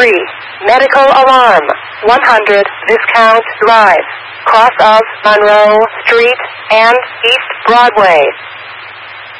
3. Medical alarm. 100 Viscount Drive, cross of Monroe Street and East Broadway.